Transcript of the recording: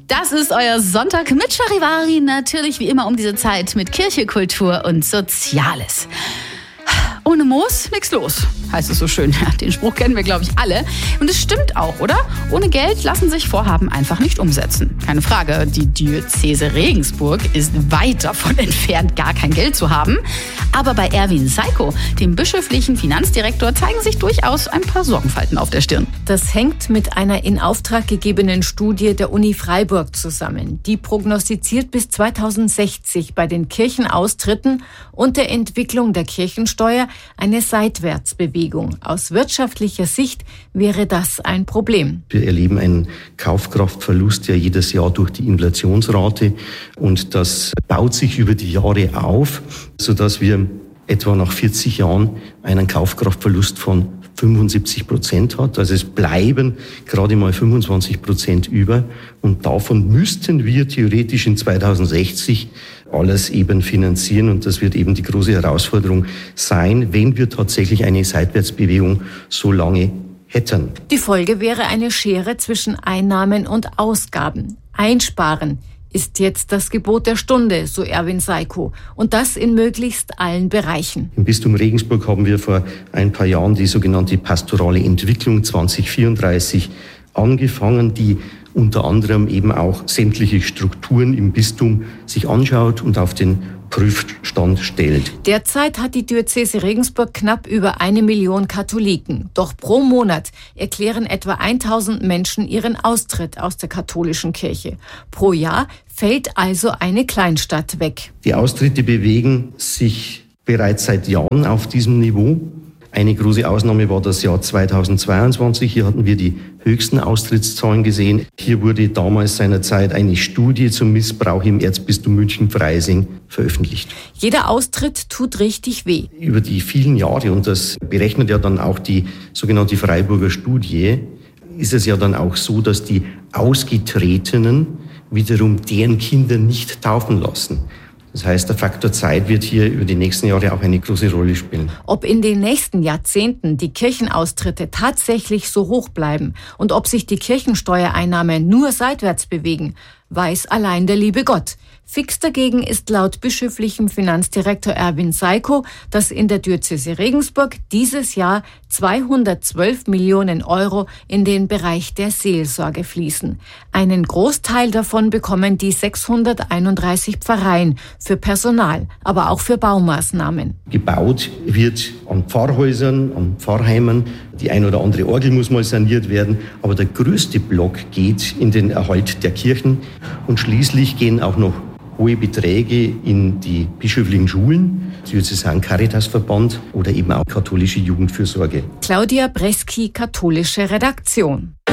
Das ist euer Sonntag mit Charivari, natürlich wie immer um diese Zeit mit Kirche, Kultur und Soziales. Ohne Moos, nix los, heißt es so schön. Ja, den Spruch kennen wir, glaube ich, alle. Und es stimmt auch, oder? Ohne Geld lassen sich Vorhaben einfach nicht umsetzen. Keine Frage, die Diözese Regensburg ist weit davon entfernt, gar kein Geld zu haben. Aber bei Erwin Seiko, dem bischöflichen Finanzdirektor, zeigen sich durchaus ein paar Sorgenfalten auf der Stirn. Das hängt mit einer in Auftrag gegebenen Studie der Uni Freiburg zusammen. Die prognostiziert bis 2060 bei den Kirchenaustritten und der Entwicklung der Kirchensteuer eine Seitwärtsbewegung. Aus wirtschaftlicher Sicht wäre das ein Problem. Wir erleben einen Kaufkraftverlust ja jedes Jahr durch die Inflationsrate und das baut sich über die Jahre auf, sodass wir etwa nach 40 Jahren einen Kaufkraftverlust von 75% hat. Also es bleiben gerade mal 25% über und davon müssten wir theoretisch in 2060 alles eben finanzieren und das wird eben die große Herausforderung sein, wenn wir tatsächlich eine Seitwärtsbewegung so lange hätten. Die Folge wäre eine Schere zwischen Einnahmen und Ausgaben. Einsparen ist jetzt das Gebot der Stunde, so Erwin Seiko. Und das in möglichst allen Bereichen. Im Bistum Regensburg haben wir vor ein paar Jahren die sogenannte pastorale Entwicklung 2034 angefangen, die unter anderem eben auch sämtliche Strukturen im Bistum sich anschaut und auf den Prüfstand stellt. Derzeit hat die Diözese Regensburg knapp über 1 Million Katholiken. Doch pro Monat erklären etwa 1000 Menschen ihren Austritt aus der katholischen Kirche. Pro Jahr fällt also eine Kleinstadt weg. Die Austritte bewegen sich bereits seit Jahren auf diesem Niveau. Eine große Ausnahme war das Jahr 2022. Hier hatten wir die höchsten Austrittszahlen gesehen. Hier wurde damals seinerzeit eine Studie zum Missbrauch im Erzbistum München-Freising veröffentlicht. Jeder Austritt tut richtig weh. Über die vielen Jahre, und das berechnet ja dann auch die sogenannte Freiburger Studie, ist es ja dann auch so, dass die Ausgetretenen wiederum deren Kinder nicht taufen lassen. Das heißt, der Faktor Zeit wird hier über die nächsten Jahre auch eine große Rolle spielen. Ob in den nächsten Jahrzehnten die Kirchenaustritte tatsächlich so hoch bleiben und ob sich die Kirchensteuereinnahmen nur seitwärts bewegen, weiß allein der liebe Gott. Fix dagegen ist laut bischöflichem Finanzdirektor Erwin Seiko, dass in der Diözese Regensburg dieses Jahr 212 Millionen Euro in den Bereich der Seelsorge fließen. Einen Großteil davon bekommen die 631 Pfarreien für Personal, aber auch für Baumaßnahmen. Gebaut wird an Pfarrhäusern, an Pfarrheimen. Die ein oder andere Orgel muss mal saniert werden. Aber der größte Block geht in den Erhalt der Kirchen. Und schließlich gehen auch noch hohe Beträge in die bischöflichen Schulen, Diözesanen Caritasverband oder eben auch katholische Jugendfürsorge. Claudia Breski, katholische Redaktion.